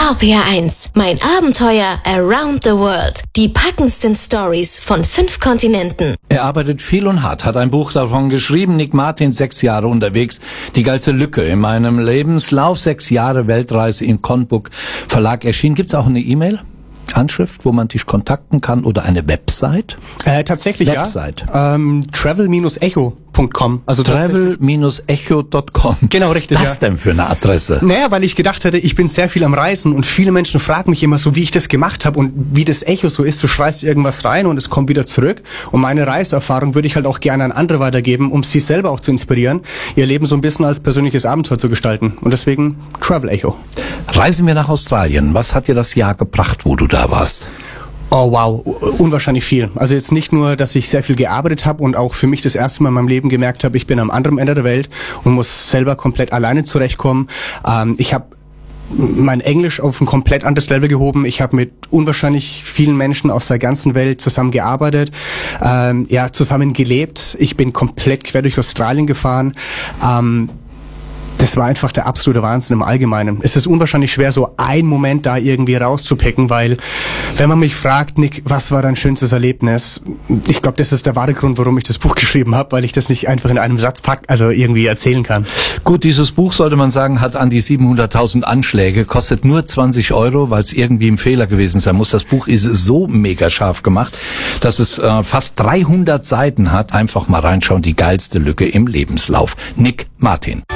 RPR1, mein Abenteuer around the world. Die packendsten Stories von 5 Kontinenten. Er arbeitet viel und hart, hat ein Buch davon geschrieben. Nick Martin, 6 Jahre unterwegs. Die geilste Lücke in meinem Lebenslauf. 6 Jahre Weltreise im Conbook Verlag erschienen. Gibt's auch eine E-Mail-Anschrift, wo man dich kontakten kann, oder eine Website? Tatsächlich, Website. ja. Travel-echo.com. Also Travel-echo.com. Genau, richtig. Was ist das denn für eine Adresse? Naja, weil ich gedacht hatte, ich bin sehr viel am Reisen und viele Menschen fragen mich immer so, wie ich das gemacht habe und wie das Echo so ist. Du schreist irgendwas rein und es kommt wieder zurück. Und meine Reiseerfahrung würde ich halt auch gerne an andere weitergeben, um sie selber auch zu inspirieren, ihr Leben so ein bisschen als persönliches Abenteuer zu gestalten. Und deswegen Travel Echo. Reisen wir nach Australien. Was hat dir das Jahr gebracht, wo du da warst? Oh wow, unwahrscheinlich viel. Also jetzt nicht nur, dass ich sehr viel gearbeitet habe und auch für mich das erste Mal in meinem Leben gemerkt habe, ich bin am anderen Ende der Welt und muss selber komplett alleine zurechtkommen. Ich habe mein Englisch auf ein komplett anderes Level gehoben. Ich habe mit unwahrscheinlich vielen Menschen aus der ganzen Welt zusammengearbeitet, zusammen gelebt. Ich bin komplett quer durch Australien gefahren. Das war einfach der absolute Wahnsinn im Allgemeinen. Es ist unwahrscheinlich schwer, so einen Moment da irgendwie rauszupicken, weil wenn man mich fragt, Nick, was war dein schönstes Erlebnis? Ich glaube, das ist der wahre Grund, warum ich das Buch geschrieben habe, weil ich das nicht einfach in einem Satz irgendwie erzählen kann. Gut, dieses Buch, sollte man sagen, hat an die 700.000 Anschläge, kostet nur 20 €, weil es irgendwie ein Fehler gewesen sein muss. Das Buch ist so mega scharf gemacht, dass es fast 300 Seiten hat. Einfach mal reinschauen, die geilste Lücke im Lebenslauf. Nick Martin.